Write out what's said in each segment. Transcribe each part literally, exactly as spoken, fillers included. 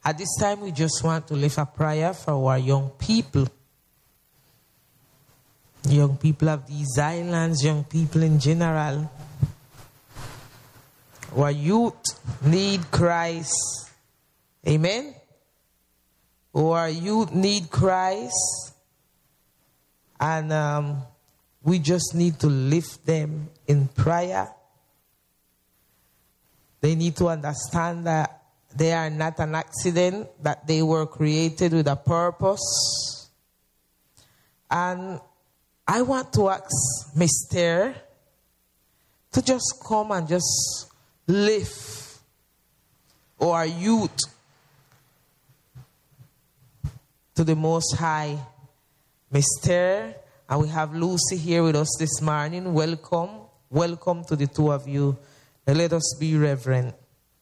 At this time, we just want to lift a prayer for our young people. Young people of these islands, young people in general. Our youth need Christ. Amen? Our youth need Christ. And um, we just need to lift them in prayer. They need to understand that they are not an accident, that they were created with a purpose. And I want to ask Mister to just come and just lift our youth to the Most High. Mister And we have Lucy here with us this morning. Welcome. Welcome to the two of you. And let us be reverent.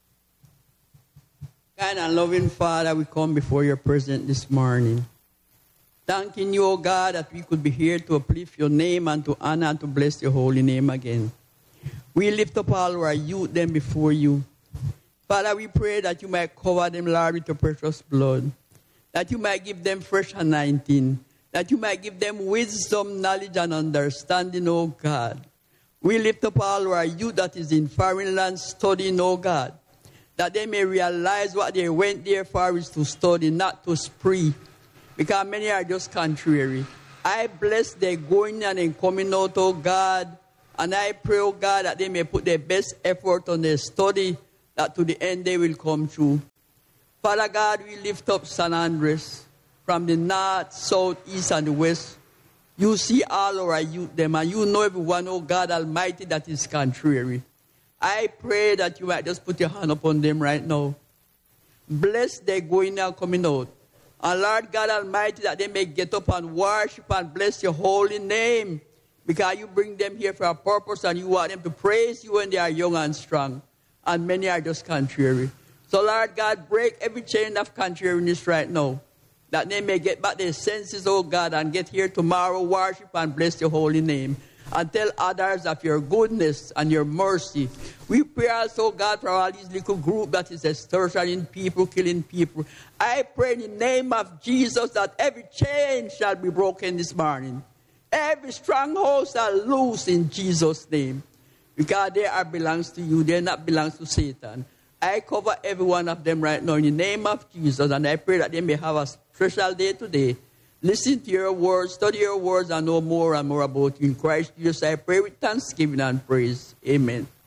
Kind and loving Father, we come before your presence this morning. Thanking you, O God, that we could be here to uplift your name and to honor and to bless your holy name again. We lift up all our youth them before you. Father, we pray that you might cover them, Lord, with your precious blood. That you might give them fresh anointing. That you might give them wisdom, knowledge, and understanding, O God. We lift up all our youth that is in foreign lands studying, O God. That they may realize what they went there for is to study, not to spree. Because many are just contrary. I bless their going and their coming out, oh God. And I pray, oh God, that they may put their best effort on their study, that to the end they will come true. Father God, we lift up San Andres from the north, south, east, and the west. You see all our youth them, and you know everyone, oh God Almighty, that is contrary. I pray that you might just put your hand upon them right now. Bless their going and coming out. And Lord God Almighty, that they may get up and worship and bless your holy name. Because you bring them here for a purpose and you want them to praise you when they are young and strong. And many are just contrary. So Lord God, break every chain of contrariness right now. That they may get back their senses, oh God, and get here tomorrow, worship and bless your holy name. And tell others of your goodness and your mercy. We pray also, God, for all these little group that is extortioning people, killing people. I pray in the name of Jesus that every chain shall be broken this morning. Every stronghold shall loose in Jesus' name. Because they are belongs to you. They not belongs to Satan. I cover every one of them right now in the name of Jesus. And I pray that they may have a special day today. Listen to your words, study your words, and know more and more about you. In Christ Jesus, I pray with thanksgiving and praise. Amen.